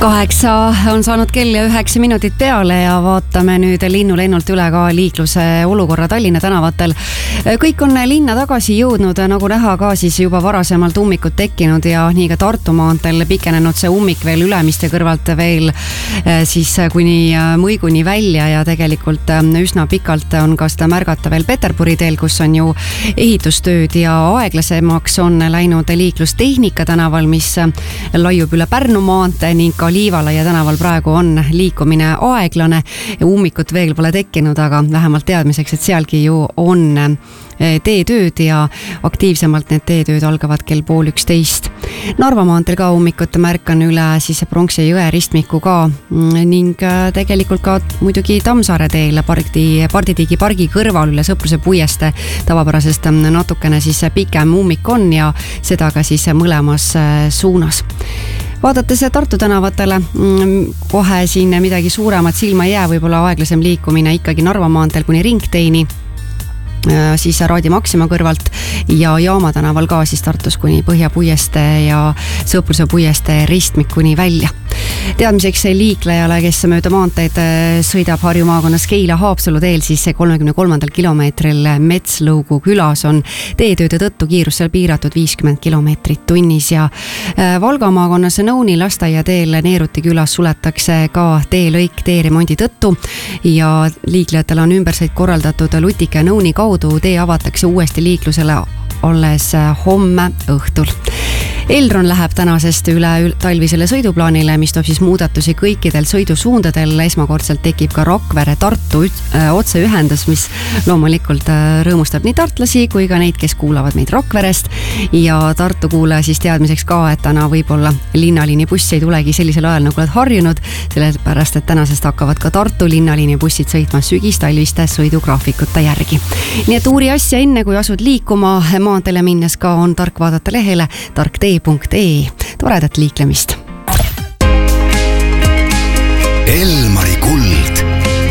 8 on saanud kell ja 9 minutit peale ja vaatame nüüd linnulennult üle ka liikluse olukorra Tallinna tänavatel. Kõik on linna tagasi jõudnud, nagu näha ka siis juba varasemalt ummikud tekkinud ja nii ka Tartu maanteel pikenenud see ummik veel Ülemiste kõrvalt veel siis kuni Mõiguni välja ja tegelikult üsna pikalt on ka seda märgata veel Peterburi teel, kus on ju ehitustööd ja aeglasemaks on läinud liiklustehnika tänaval, mis laiub üle Pärnu maantee ning ka Liivalaia tänaval praegu on liikumine aeglane. Ummikut veel pole tekkinud, aga vähemalt teadmiseks, et sealgi ju on teetööd ja aktiivsemalt need teetööd algavad kell 10:30. Narva maanteel ka ummikut märkan üle siis Pronksi jõe ristmiku ka ning tegelikult ka muidugi Tammsaare teel Parditiigi pargi kõrval üle Sõpruse puiestee tavapärasest natukene siis pikem ummik on ja seda ka siis mõlemas suunas. Vaadates Tartu tänavatele, kohe siin midagi suuremat silma ei jää, võib-olla aeglasem liikumine ikkagi Narva maanteel kuni Ringteini, siis Raadi Maxima kõrvalt ja Jaama tänaval ka siis Tartus kuni Põhja puiestee ja Sõpruse puiestee ristmikuni välja. Teadmiseks liiklejale, kes mööda maanteed sõidab Harju maakonnas Keila-Haapsalu teel, siis 33. kilomeetril Metslõugu külas on teetööde tõttu kiirus seal piiratud 50 kilomeetrit tunnis ja Valga maakonnas Nõuni lasteaia teel Neeruti külas suletakse ka teelõik teeremondi tõttu ja liiklejatel on ümberseid korraldatud Lutika ja Nõuni kaudu. Tee avatakse uuesti liiklusele alles homme õhtul. Elron läheb tänasest üle talvisele sõiduplaanile, mis toob siis muudatusi kõikidel sõidusuundadel. Esmakordselt tekib ka Rakvere-Tartu otseühendus, mis loomulikult rõõmustab nii tartlasi kui ka neid, kes kuulavad meid Rakverest. Ja Tartu kuulaja siis teadmiseks ka, et täna võib-olla linnaliini bussi ei tulegi sellisel ajal, nagu oled harjunud, sellepärast, et tänasest hakkavad ka Tartu linnaliini bussid sõitma sügistalviste sõidugraafikute järgi. Nii et uuri asja enne, kui asud liikuma maanteele minnes ka on tark vaadata lehele tarktee.ee. Toredat liiklemist. Elmari